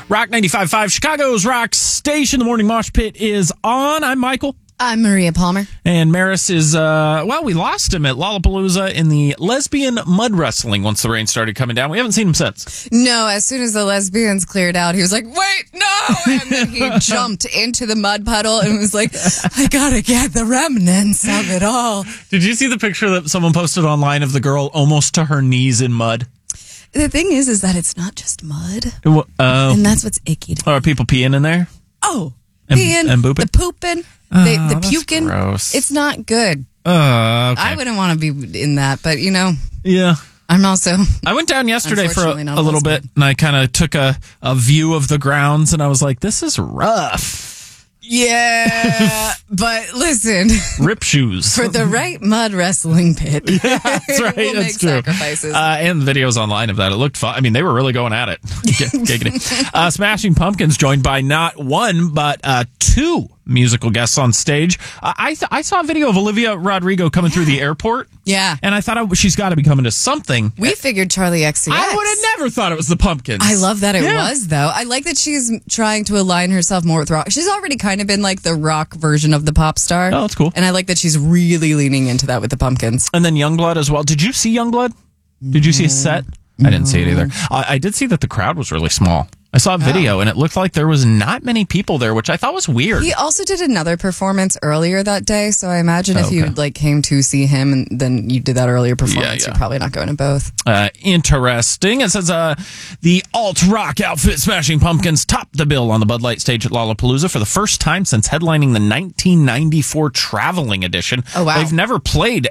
Rock 95.5, Chicago's rock station. The Morning Mosh Pit is on. I'm Michael. I'm Maria Palmer. And Maris is, we lost him at Lollapalooza in the lesbian mud wrestling once the rain started coming down. We haven't seen him since. No, as soon as the lesbians cleared out, he was like, wait, no! And then he jumped into the mud puddle and was like, I gotta get the remnants of it all. Did you see the picture that someone posted online of the girl almost to her knees in mud? The thing is that it's not just mud. And that's what's icky. Are people peeing in there? Oh, peeing, and booping? The pooping, the puking. Gross. It's not good. Okay. I wouldn't want to be in that, but Yeah. I'm also. I went down yesterday for a Unfortunately, little bit, and I kind of took a view of the grounds, and I was like, this is rough. Yeah, but listen. Rip shoes. For the right mud wrestling pit. Yeah, that's right. We'll That's make true. sacrifices. And the videos online of that. It looked fun. I mean, they were really going at it. Giggity. Smashing Pumpkins joined by not one, but two musical guests on stage. I saw a video of Olivia Rodrigo coming through the airport. Yeah. And I thought she's got to be coming to something. We figured Charlie XCX. I would have never thought it was the Pumpkins. I love that it was, though. I like that she's trying to align herself more with rock. She's already kind of been like the rock version of the pop star. Oh, that's cool. And I like that she's really leaning into that with the Pumpkins. And then Youngblood as well. Did you see Youngblood? Did you see his set? I didn't see it either. I did see that the crowd was really small. I saw a video, and it looked like there was not many people there, which I thought was weird. He also did another performance earlier that day, so I imagine if you came to see him and then you did that earlier performance, you're probably not going to both. Interesting. It says the alt-rock outfit Smashing Pumpkins topped the bill on the Bud Light stage at Lollapalooza for the first time since headlining the 1994 Traveling Edition. Oh, wow. They've never played